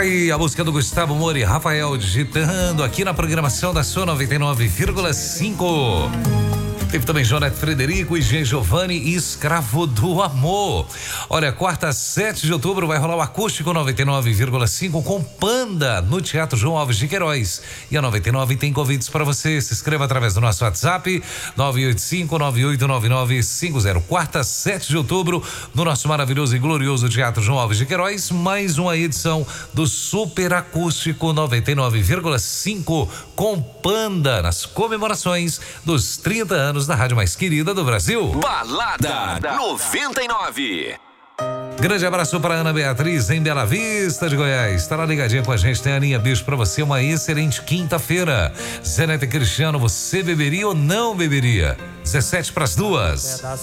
Aí a música do Gustavo Moura e Rafael digitando aqui na programação da sua 99,5. Teve também Jonete Frederico e Jean Giovanni e Escravo do Amor. Olha, quarta, 7 de outubro vai rolar o Acústico 99,5 com Panda no Teatro João Alves de Queiroz. E a 99 tem convites para você. Se inscreva através do nosso WhatsApp 985-989950. Quarta, 7 de outubro, no nosso maravilhoso e glorioso Teatro João Alves de Queiroz, mais uma edição do Super Acústico 99,5 com Panda nas comemorações dos 30 anos da rádio mais querida do Brasil. Balada 99. Grande abraço para Ana Beatriz em Bela Vista de Goiás. Estará ligadinha com a gente. Tem a Aninha, beijo para você. Uma excelente quinta-feira. Zenete Cristiano, você beberia ou não beberia? 17 para as 2.